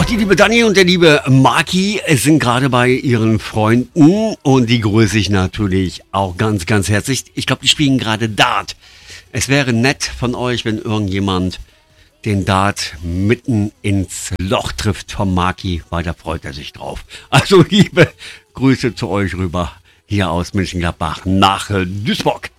Auch die liebe Dani und der liebe Maki sind gerade bei ihren Freunden und die grüße ich natürlich auch ganz, ganz herzlich. Ich glaube, die spielen gerade Dart. Es wäre nett von euch, wenn irgendjemand den Dart mitten ins Loch trifft vom Maki, weil da freut er sich drauf. Also liebe Grüße zu euch rüber, hier aus Mönchengladbach nach Duisburg.